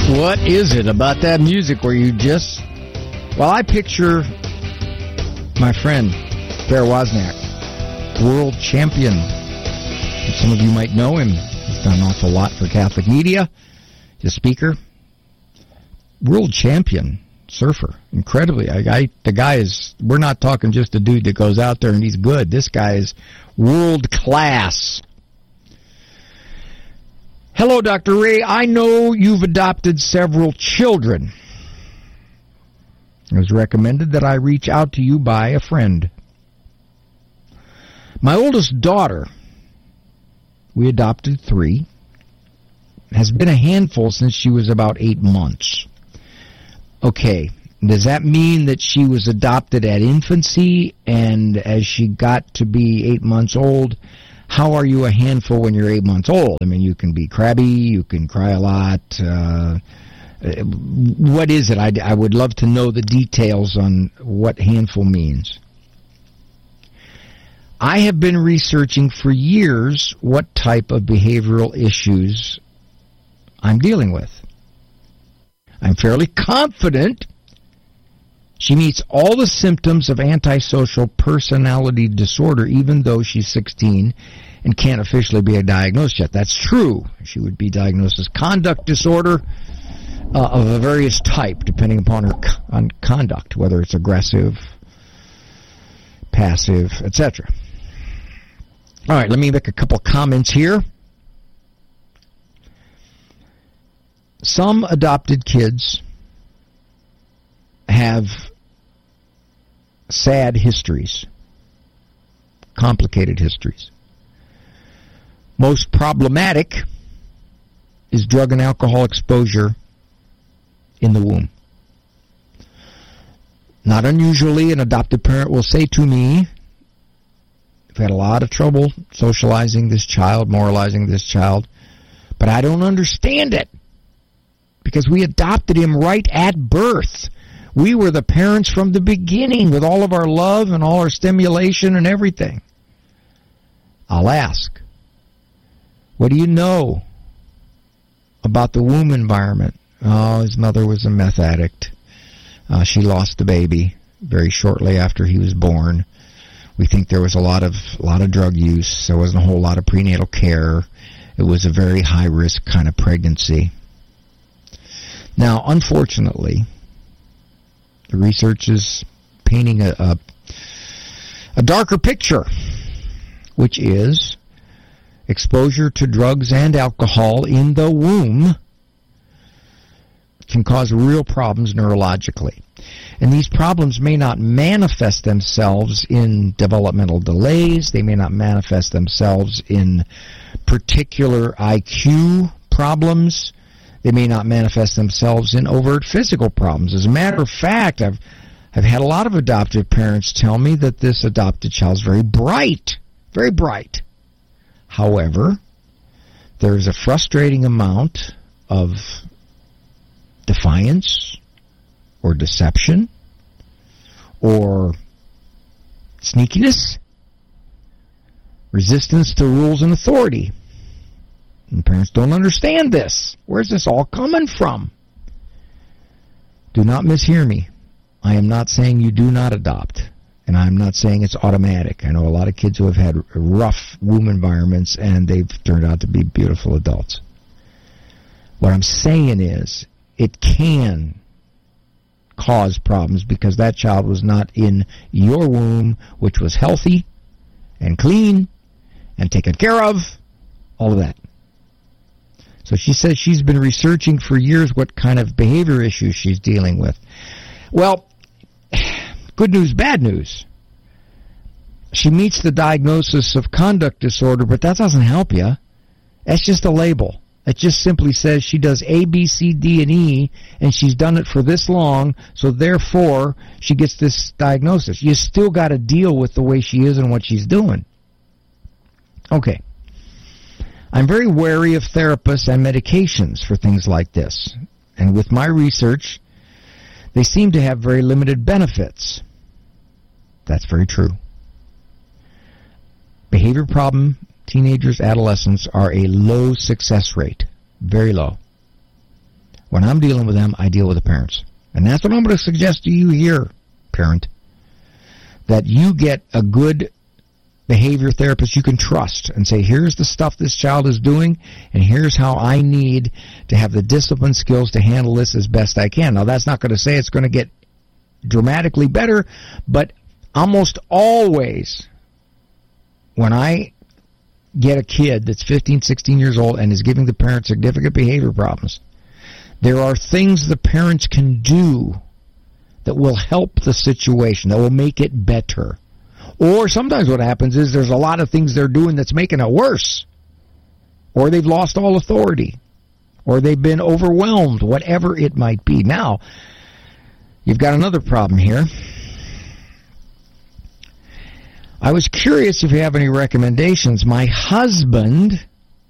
What is it about that music where you just... Well, I picture my friend, Per Wozniak, world champion. Some of you might know him. He's done an awful lot for Catholic media. He's a speaker. World champion surfer. Incredibly. The guy is... We're not talking just a dude that goes out there and he's good. This guy is world class. Hello, Dr. Ray. I know you've adopted several children. It was recommended that I reach out to you by a friend. My oldest daughter, we adopted 3, has been a handful since she was about 8 months. Okay, does that mean that she was adopted at infancy, and as she got to be 8 months old, how are you a handful when you're 8 months old? I mean, you can be crabby, you can cry a lot. What is it? I would love to know the details on what handful means. I have been researching for years what type of behavioral issues I'm dealing with. I'm fairly confident she meets all the symptoms of antisocial personality disorder, even though she's 16 and can't officially be diagnosed yet. That's true. She would be diagnosed as conduct disorder of a various type, depending upon her conduct, whether it's aggressive, passive, etc. All right, let me make a couple comments here. Some adopted kids have sad histories, complicated histories. Most problematic is drug and alcohol exposure in the womb. Not unusually, an adoptive parent will say to me, I've had a lot of trouble socializing this child, moralizing this child, but I don't understand it because we adopted him right at birth. We were the parents from the beginning with all of our love and all our stimulation and everything. I'll ask, what do you know about the womb environment? Oh, his mother was a meth addict. She lost the baby very shortly after he was born. We think there was a lot of drug use. There wasn't a whole lot of prenatal care. It was a very high-risk kind of pregnancy. Now, unfortunately, the research is painting a darker picture, which is exposure to drugs and alcohol in the womb can cause real problems neurologically. And these problems may not manifest themselves in developmental delays. They may not manifest themselves in particular IQ problems. They may not manifest themselves in overt physical problems. As a matter of fact, I've had a lot of adoptive parents tell me that this adopted child is very bright. Very bright. However, there's a frustrating amount of defiance or deception or sneakiness, resistance to rules and authority. And parents don't understand this. Where's this all coming from? Do not mishear me. I am not saying you do not adopt. And I'm not saying it's automatic. I know a lot of kids who have had rough womb environments and they've turned out to be beautiful adults. What I'm saying is it can cause problems because that child was not in your womb, which was healthy and clean and taken care of, all of that. So she says she's been researching for years what kind of behavior issues she's dealing with. Well, good news, bad news. She meets the diagnosis of conduct disorder, but that doesn't help you. That's just a label. It just simply says she does A, B, C, D, and E, and she's done it for this long, so therefore she gets this diagnosis. You still got to deal with the way she is and what she's doing. Okay. I'm very wary of therapists and medications for things like this. And with my research, they seem to have very limited benefits. That's very true. Behavior problem, teenagers, adolescents are a low success rate. Very low. When I'm dealing with them, I deal with the parents. And that's what I'm going to suggest to you here, parent, that you get a good behavior therapist you can trust and say, here's the stuff this child is doing, and here's how I need to have the discipline skills to handle this as best I can. Now, that's not going to say it's going to get dramatically better, but almost always when I get a kid that's 15, 16 years old and is giving the parent significant behavior problems, there are things the parents can do that will help the situation, that will make it better. Or sometimes what happens is there's a lot of things they're doing that's making it worse. Or they've lost all authority. Or they've been overwhelmed, whatever it might be. Now, you've got another problem here. I was curious if you have any recommendations. My husband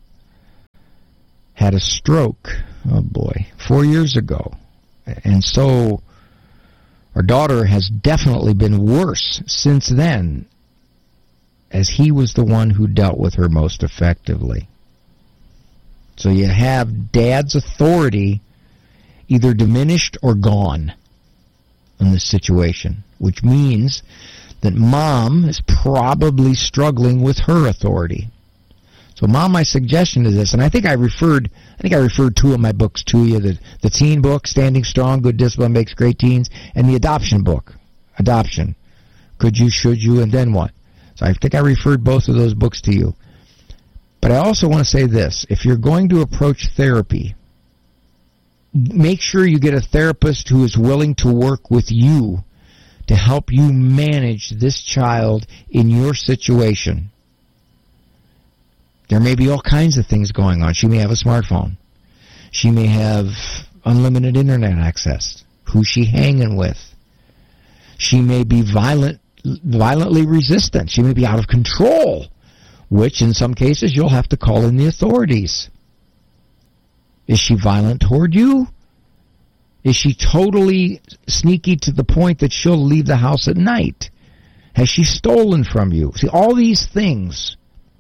had a stroke, 4 years ago. And so our daughter has definitely been worse since then, as he was the one who dealt with her most effectively. So you have dad's authority either diminished or gone in this situation, which means that mom is probably struggling with her authority. So, Mom, my suggestion is this, and I think I referred two of my books to you, the teen book, Standing Strong, Good Discipline Makes Great Teens, and the adoption book, Adoption, Could You, Should You, and Then What? So I think I referred both of those books to you. But I also want to say this, if you're going to approach therapy, make sure you get a therapist who is willing to work with you to help you manage this child in your situation. There may be all kinds of things going on. She may have a smartphone. She may have unlimited internet access. Who's she hanging with? She may be violently resistant. She may be out of control, which in some cases you'll have to call in the authorities. Is she violent toward you? Is she totally sneaky to the point that she'll leave the house at night? Has she stolen from you? See, all these things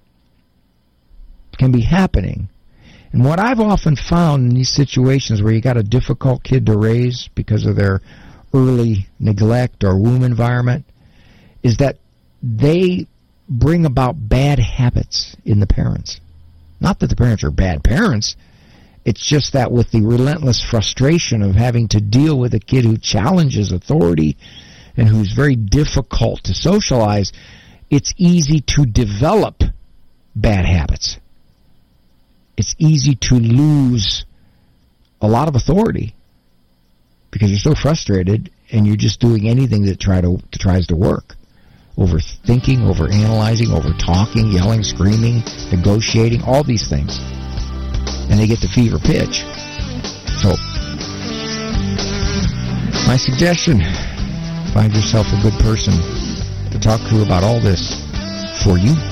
can be happening. And what I've often found in these situations where you got a difficult kid to raise because of their early neglect or womb environment is that they bring about bad habits in the parents. Not that the parents are bad parents. It's just that with the relentless frustration of having to deal with a kid who challenges authority and who's very difficult to socialize, it's easy to develop bad habits. It's easy to lose a lot of authority because you're so frustrated and you're just doing anything that tries to work. Overthinking, overanalyzing, overtalking, yelling, screaming, negotiating, all these things. And they get to fever pitch. So, my suggestion, find yourself a good person to talk to about all this for you.